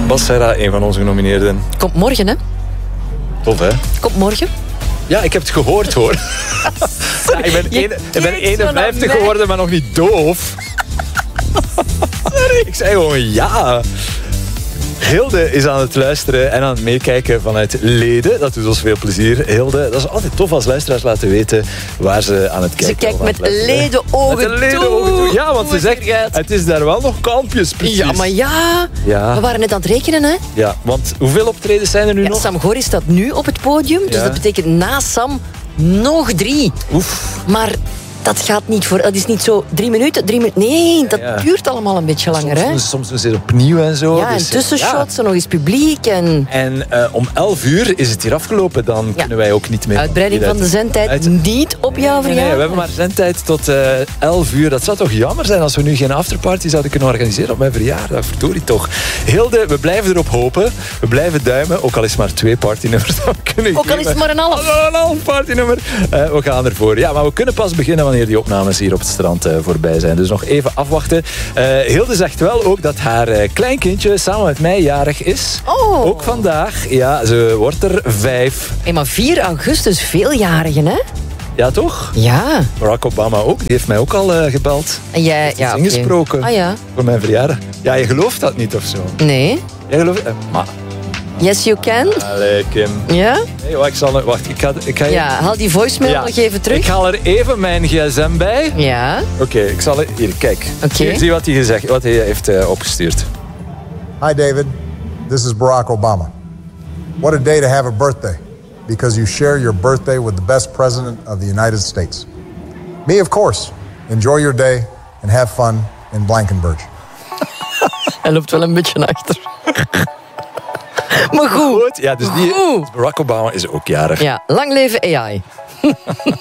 Bas Serra, een van onze genomineerden. Komt morgen, hè? Tof, hè? Komt morgen. Ja, ik heb het gehoord, hoor. Ja, ik ben 51 geworden, maar nog niet doof. Sorry. Ik zei gewoon ja. Hilde is aan het luisteren en aan het meekijken vanuit Leden. Dat doet ons veel plezier. Hilde, dat is altijd tof als luisteraars laten weten waar ze aan het kijken zijn. Ze kijkt met ledenogen toe. Ja, want ze zegt, het is daar wel nog kampjes, precies. Ja, maar ja. We waren net aan het rekenen, hè? Ja, want hoeveel optredens zijn er nu nog? Sam Goris staat nu op het podium. Dus dat betekent na Sam nog 3. Oef. Maar dat gaat niet voor... Dat is niet zo 3 minuten. Nee, dat duurt allemaal een beetje langer, hè? Soms is het opnieuw en zo. Ja, en tussenshots en nog eens publiek. En om 11 uur is het hier afgelopen. Dan kunnen wij ook niet meer... Uitbreiding van de zendtijd niet op jouw verjaardag. Nee, we hebben maar zendtijd tot 11 uur. Dat zou toch jammer zijn als we nu geen afterparty zouden kunnen organiseren op mijn verjaardag. Verdorie toch. Hilde, we blijven erop hopen. We blijven duimen. Ook al is het maar 2 partynummers. Ook al is het maar een half. Een half partynummer. We gaan ervoor. Ja, maar we kunnen pas beginnen wanneer die opnames hier op het strand voorbij zijn. Dus nog even afwachten. Hilde zegt wel ook dat haar kleinkindje samen met mij jarig is. Oh. Ook vandaag. Ja, ze wordt er 5. Hey, maar 4 augustus, veeljarigen, hè? Ja, toch? Ja. Barack Obama ook. Die heeft mij ook al gebeld. En jij... Ja, ingesproken. Ah ja. Voor mijn verjaardag. Ja, je gelooft dat niet of zo? Nee. Jij gelooft... maar... Yes, you can. Allee, Kim. Ja? Nee, wacht, ik ga Ja, haal die voicemail nog even terug. Ik haal er even mijn gsm bij. Ja. Oké, ik zal... Hier, kijk. Oké. Zie wat hij heeft opgestuurd. Hi, David. This is Barack Obama. What a day to have a birthday, because you share your birthday with the best president of the United States. Me, of course. Enjoy your day and have fun in Blankenburg. Hij loopt wel een beetje achter. Maar goed. Ja, dus Barack Obama is ook jarig. Ja, lang leven AI.